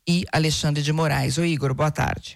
e Alexandre de Moraes. Ô Igor, boa tarde.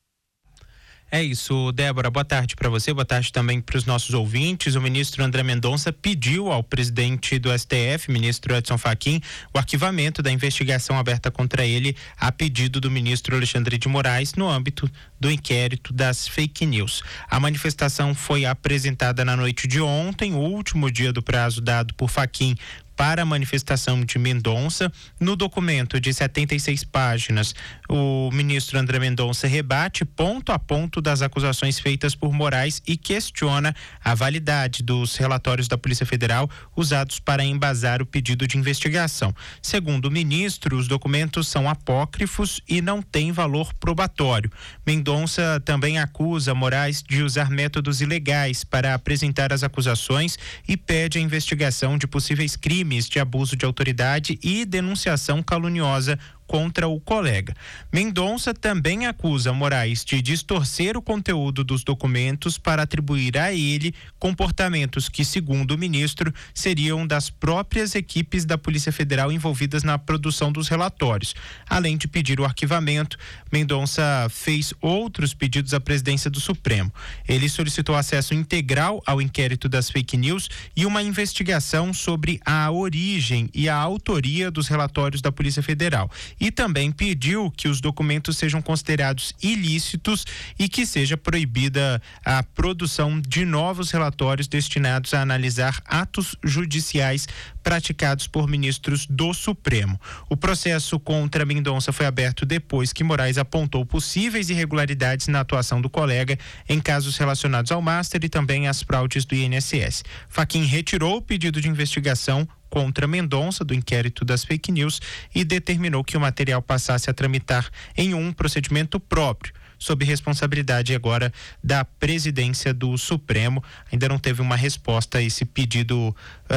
É isso, Débora, boa tarde para você, boa tarde também para os nossos ouvintes. O ministro André Mendonça pediu ao presidente do STF, ministro Edson Fachin, o arquivamento da investigação aberta contra ele a pedido do ministro Alexandre de Moraes no âmbito do inquérito das fake news. A manifestação foi apresentada na noite de ontem, o último dia do prazo dado por Fachin para a manifestação de Mendonça. No documento de 76 páginas, o ministro André Mendonça rebate ponto a ponto das acusações feitas por Moraes e questiona a validade dos relatórios da Polícia Federal usados para embasar o pedido de investigação. Segundo o ministro, os documentos são apócrifos e não têm valor probatório. Mendonça também acusa Moraes de usar métodos ilegais para apresentar as acusações e pede a investigação de possíveis crimes de abuso de autoridade e denunciação caluniosa contra o colega. Mendonça também acusa Moraes de distorcer o conteúdo dos documentos para atribuir a ele comportamentos que, segundo o ministro, seriam das próprias equipes da Polícia Federal envolvidas na produção dos relatórios. Além de pedir o arquivamento, Mendonça fez outros pedidos à presidência do Supremo. Ele solicitou acesso integral ao inquérito das fake news e uma investigação sobre a origem e a autoria dos relatórios da Polícia Federal. E também pediu que os documentos sejam considerados ilícitos e que seja proibida a produção de novos relatórios destinados a analisar atos judiciais praticados por ministros do Supremo. O processo contra Mendonça foi aberto depois que Moraes apontou possíveis irregularidades na atuação do colega em casos relacionados ao Master e também às fraudes do INSS. Fachin retirou o pedido de investigação contra Mendonça do inquérito das fake news e determinou que o material passasse a tramitar em um procedimento próprio, sob responsabilidade agora da presidência do Supremo. Ainda não teve uma resposta a esse pedido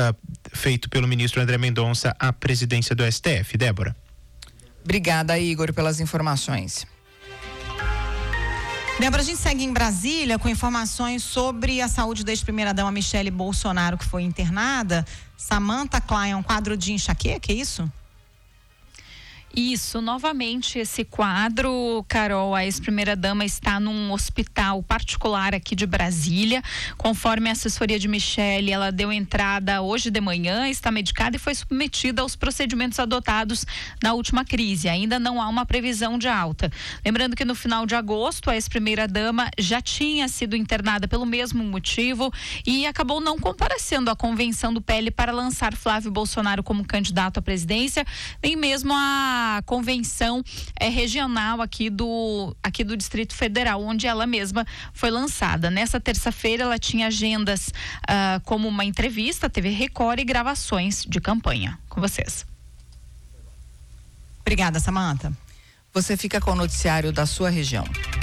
feito pelo ministro André Mendonça à presidência do STF. Débora. Obrigada, Igor, pelas informações. Débora, a gente segue em Brasília com informações sobre a saúde da ex-primeira-dama Michele Bolsonaro, que foi internada. Samantha Klein, um quadro de enxaqueca, é isso? Isso, novamente esse quadro, Carol, a ex-primeira-dama está num hospital particular aqui de Brasília. Conforme a assessoria de Michele, ela deu entrada hoje de manhã, está medicada e foi submetida aos procedimentos adotados na última crise. Ainda não há uma previsão de alta. Lembrando que no final de agosto, a ex-primeira-dama já tinha sido internada pelo mesmo motivo e acabou não comparecendo à convenção do PL para lançar Flávio Bolsonaro como candidato à presidência, nem mesmo a convenção regional aqui do Distrito Federal, onde ela mesma foi lançada. Nessa terça-feira, ela tinha agendas como uma entrevista, TV Record e gravações de campanha. Com vocês. Obrigada, Samantha. Você fica com o noticiário da sua região.